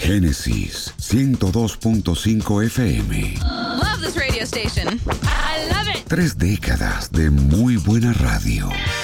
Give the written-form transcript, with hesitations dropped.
Génesis 102.5 FM. Love this radio station. I love it. 3 décadas de muy buena radio.